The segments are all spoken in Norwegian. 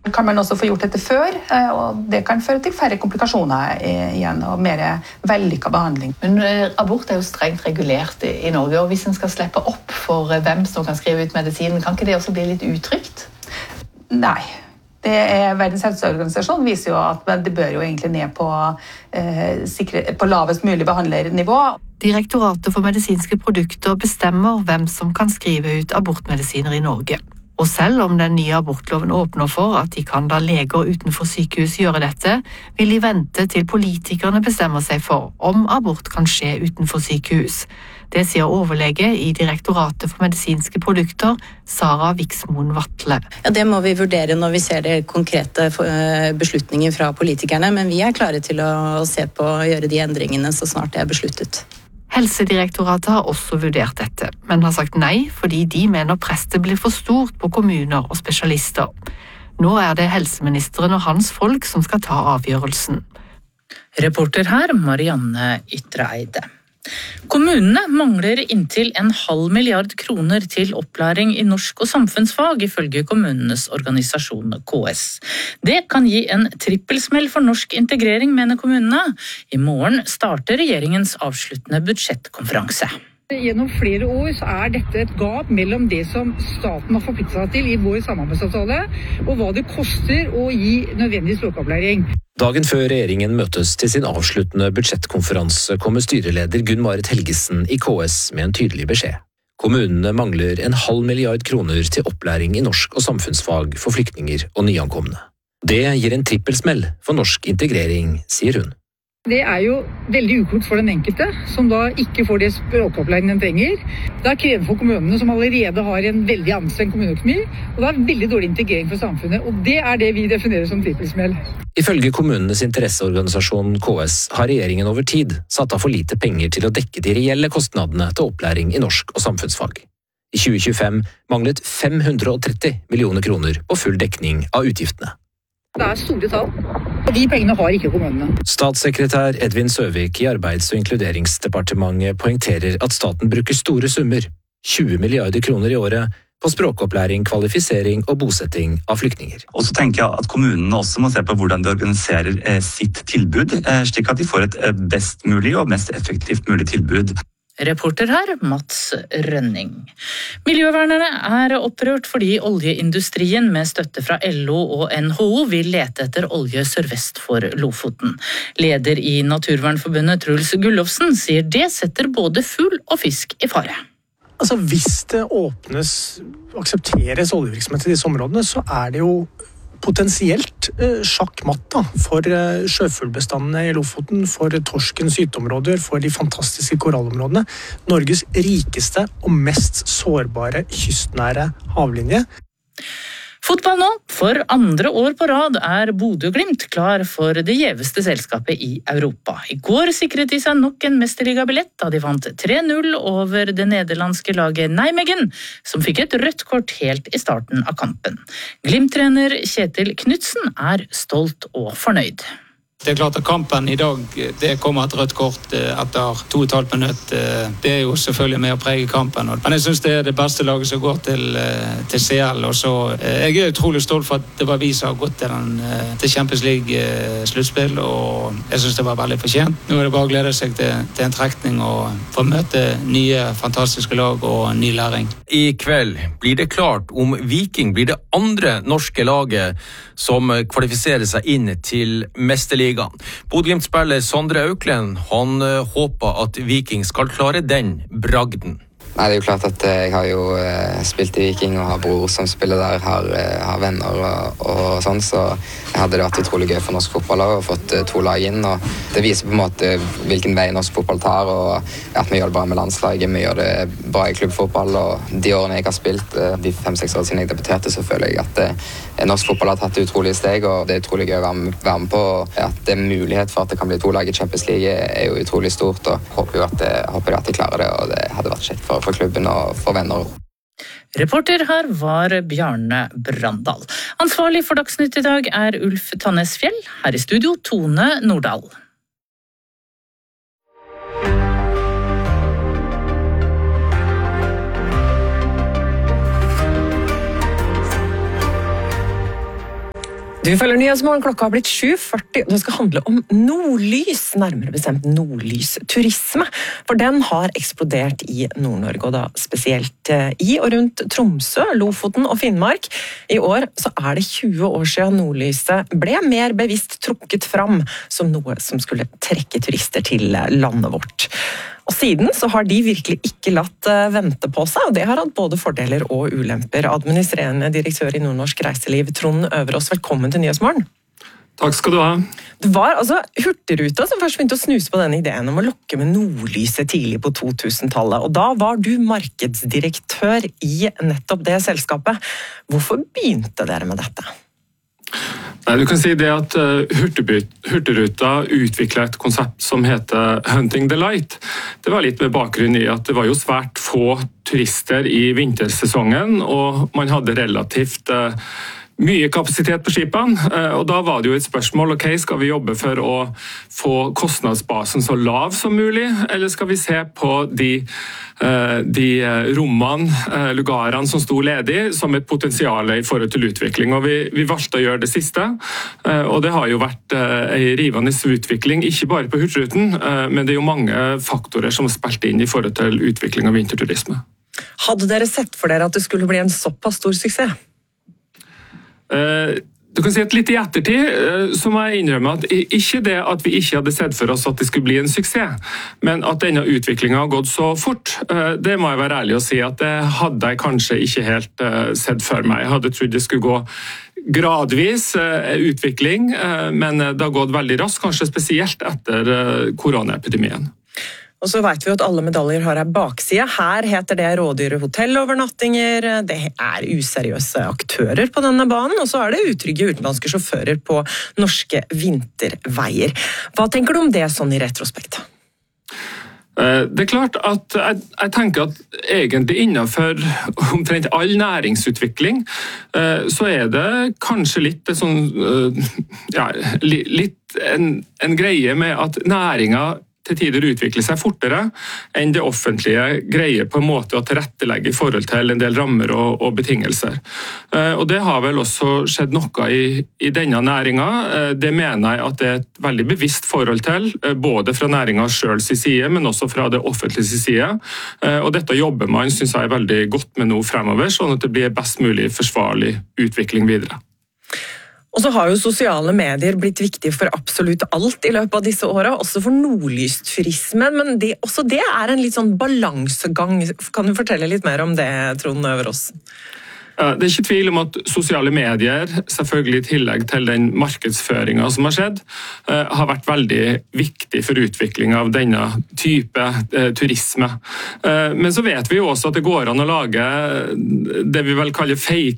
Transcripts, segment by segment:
Kan man også få gjort dette før, og det kan føre til færre komplikasjoner igjen, og mer vellykket behandling. Men abort jo strengt regulert i Norge, og hvis en skal slippe opp for hvem som kan skrive ut medisinen, kan ikke det også bli litt utrygt? Nei. Verdens helseorganisasjon viser jo at det bør jo egentlig ned på lavest mulig behandlernivå. Direktoratet for medisinske produkter bestemmer hvem som kan skrive ut abortmedisiner i Norge. Og selv om den nye abortloven åpner for at de kan la leger utenfor sykehus gjøre dette, vil de vente til politikerne bestemmer seg for om abort kan skje utenfor sykehus. Det sier overlege i Direktoratet for medisinske produkter, Sara Viksmoen Vatle. Ja, det må vi vurdere når vi ser det konkrete beslutninger fra politikerne, men vi klare til å se på og gjøre de endringene så snart det besluttet. Helsedirektoratet har også vurdert dette, men har sagt nei fordi de mener presset blir for stort på kommuner og spesialister. Nå det helseministeren og hans folk som skal ta avgjørelsen. Reporter her, Marianne Ytreide. Kommunene mangler inntil 0,5 milliard kroner til opplæring i norsk og samfunnsfag, ifølge kommunenes organisasjon KS. Det kan gi en trippelsmell for norsk integrering, mener kommunene. I morgen starter regjeringens avsluttende budsjettkonferanse. Gjennom flere år så dette et gap mellom det som staten har forpliktet seg til i vår samarbeidsavtale, og hva det koster å gi nødvendig språkopplæring. Dagen før regjeringen møtes til sin avsluttende budsjettkonferanse kommer styreleder Gunn-Marit Helgesen i KS med en tydelig beskjed. Kommunene mangler 0,5 milliard kroner til opplæring i norsk og samfunnsfag for flyktninger og nyankomne. Det gir en trippelsmell for norsk integrering, sier hun. Det jo veldig uklokt for den enkelte, som da ikke får det språkopplæringen den trenger. Det krevende for kommunene, som allerede har en veldig anstrengt kommuneøkonomi, og det veldig dårlig integrering for samfunnet, og det det vi definerer som trippelsmell. Ifølge kommunenes interesseorganisasjon KS har regjeringen over tid satt av for lite penger til å dekke de reelle kostnadene til opplæring i norsk og samfunnsfag. I 2025 manglet 530 millioner kroner på full dekning av utgiftene. Det store tall, og de pengene har ikke kommunene. Statssekretær Edvin Søvik i Arbeids- og inkluderingsdepartementet poengterer at staten bruker store summer, 20 milliarder kroner i året, på språkopplæring, kvalifisering og bosetting av flyktninger. Og så tenker jeg at kommunene også må se på hvordan de organiserer sitt tilbud, slik at de får et best mulig og mest effektivt mulig tilbud. Reporter her, Mats Rønning. Miljøvernerne opprørt fordi oljeindustrien med støtte fra LO og NHO vil lete etter olje sørvest for Lofoten. Leder i Naturvernforbundet Truls Gullofsen sier det setter både fugl og fisk i fare. Altså, hvis det åpnes og aksepteres oljevirksomhet i disse områdene, så det jo potensielt sjakkmatt for sjøfuglbestandene i Lofoten, for torskens gyteområder, for de fantastiske korallområdene. Norges rikeste og mest sårbare kystnære havlinje. Fotball nå. For andre år på rad Bodø/Glimt klar for det gjeveste selskapet i Europa. I går sikret de seg nok en mesterligabillett da de vant 3-0 over det nederlandske laget Nijmegen, som fikk et rødt kort helt i starten av kampen. Glimt-trener Kjetil Knudsen stolt og fornøyd. Det klart at kampen i dag, det kommer et rødt kort etter 2,5 minutter. Det jo selvfølgelig med å prege kampen. Men jeg synes det det beste laget som går til CL. Og så, jeg utrolig stolt for at det var vi som har gått til Champions League-sluttspill, og jeg synes det var veldig fortjent. Nå det bare å glede seg til en trekning og få møte nye fantastiske lag og ny læring. I kveld blir det klart om Viking blir det andre norske laget som kvalifiserer seg inn til mesterligaen. Bodø/Glimt-spiller Sondre Auklend, han håper at Viking skal klare den bragden. Nei, det jo klart at jeg har jo spilt i Viking og har bror som spiller der, har venner og sånn, så hadde det vært utrolig gøy for norsk fotball og fått 2 lag inn, og det viser på en måte hvilken vei norsk fotball tar, og at vi gjør det bra med landslaget, vi gjør det bra i klubbfotball, og de årene jeg har spilt, de 5-6 år siden jeg debuterte, så føler jeg at norsk fotball har tatt utrolige steg, og det utrolig gøy å være med på, at det mulighet for at det kan bli 2 lag i Champions League jo utrolig stort, og håper at de klarer det, og det hadde vært kjekt for klubben og for venner. Reporter her var Bjarne Brandal. Ansvarlig for Dagsnytt i dag Ulf Tannesfjell. Her i studio Tone Nordahl. Du følger Nyhetsmorgen, klokka har blitt 7:40, og det skal handle om nordlys, nærmere bestemt nordlysturisme. For den har eksplodert i Nord-Norge, og da spesielt i og rundt Tromsø, Lofoten og Finnmark. I år så er det 20 år siden nordlyset ble mer bevisst trukket fram som noe som skulle trekke turister til landet vårt. Og siden så har de virkelig ikke latt vente på seg, og det har hatt både fordeler og ulemper. Administrerende direktør i Nordnorsk Reiseliv, Trond Øverås, velkommen til Nyhetsmorgen. Takk skal du ha. Det var altså Hurtigruta som først begynte å snuse på denne ideen om å lokke med nordlyset tidlig på 2000-tallet, og da var du markedsdirektør i nettopp det selskapet. Hvorfor begynte dere med dette? Nei, du kan si det at Hurtigruta utviklet et konsept som heter Hunting the Light. Det var litt med bakgrunn i at det var jo svært få turister i vintersesongen, og man hadde relativt mye kapasitet på skipene, og da var det jo et spørsmål, ok, skal vi jobbe for å få kostnadsbasen så lav som mulig, eller skal vi se på de rommene, lugarene som sto ledig, som et potensial i forhold til utvikling, og vi valgte å gjøre det siste, og det har jo vært en rivende utvikling, ikke bare på Hurtigruten, men det er jo mange faktorer som har spilt inn i forhold til utvikling av vinterturisme. Hadde dere sett for dere at det skulle bli en såpass stor suksess? Du kan si at litt i ettertid så må jeg innrømme at ikke det at vi ikke hadde sett for oss at det skulle bli en suksess, men at denne utviklingen har gått så fort, det må jeg være ærlig å si at det hadde jeg kanskje ikke helt sett for meg. Jeg hadde trodd det skulle gå gradvis utvikling, men det har gått veldig raskt, kanskje spesielt etter koronaepidemien. Og så vet vi at alle medaljer har en bakside. Her heter det rådyre hotellovernattinger, det er useriøse aktører på denne banen, og så er det utrygge utenlandske sjåfører på norske vinterveier. Hva tenker du om det sånn i retrospekt? Det er klart at jeg tenker at egentlig innenfor omtrent all næringsutvikling så er det kanskje litt en greie med at næringen til tider utvikler seg fortere enn det offentlige greier på en måte å tilrettelegge i forhold til en del rammer og betingelser. Og det har vel også skjedd noe i denne næringen. Det mener jeg at det er et veldig bevisst forhold til, både fra næringen selv sin side, men også fra det offentlige sin side. Og dette jobber man, synes jeg, veldig godt med nå fremover, sånn at det blir best mulig forsvarlig utvikling videre. Og så har jo sosiale medier blitt viktige for absolutt alt i løpet av disse årene, også for nordlysturismen, men også det er en litt sånn balansegang. Kan du fortelle litt mer om det, Trond Øverås? Det er ikke tvil om at sosiale medier, selvfølgelig i tillegg til den markedsføringen som har skjedd, har vært veldig viktig for utvikling av denne type turisme. Men så vet vi jo også at det går an å lage det vi vel kaller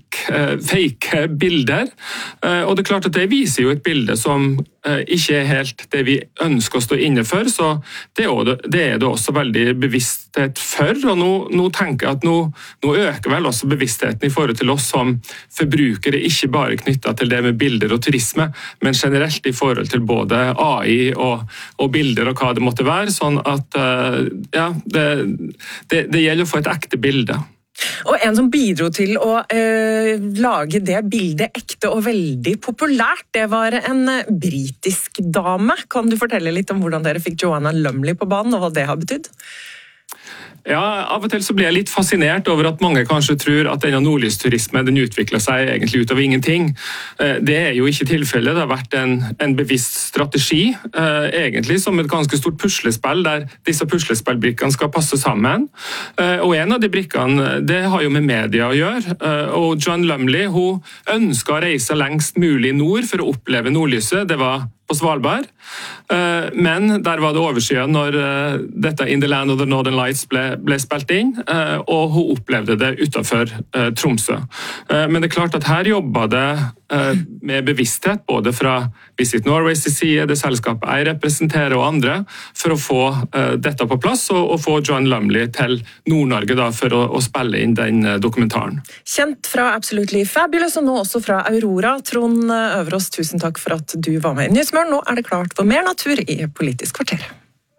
fake bilder, og det er klart at det viser jo et bilde som ikke er helt det vi ønsker å stå inne for, så det er det også veldig bevissthet for, og nå tenker jeg at nå øker vel også bevisstheten i forhold til oss som forbrukere, ikke bare knyttet til det med bilder og turisme, men generelt i forhold til både AI og bilder og hva det måtte være, sånn at ja, det gjelder å få et ekte bilde. Og en som bidro til å lage det bildet ekte og veldig populært, det var en britisk dame. Kan du fortelle litt om hvordan dere fikk Joanna Lumley på banen, og hva det har betydd? Ja, av og til så blir jeg litt fascinert over at mange kanskje tror at denne nordlysturismen den utvikler seg egentlig ut av ingenting. Det er jo ikke tilfellet. Det har vært en bevisst strategi, egentlig som et ganske stort puslespill, der disse puslespillbrikkene skal passe sammen. Og en av de brikkene, det har jo med media å gjøre. Og Joanna Lumley, hun ønsket å reise lengst mulig nord for å oppleve nordlyset. Det var på Svalbard, men der var det overskyet når dette In the Land of the Northern Lights ble spilt inn, og hun opplevde det utenfor Tromsø. Men det er klart at her jobbet det med bevissthet, både fra Visit Norways side, det selskapet jeg representerer og andre, for å få dette på plass, og få Joanna Lumley til Nord-Norge da, for å spille inn den dokumentaren. Kjent fra Absolutely Fabulous, og nå også fra Aurora. Trond Øverås, tusen takk for at du var med i Nyhetsmorgen. Nå er det klart for mer natur i Politisk kvarter.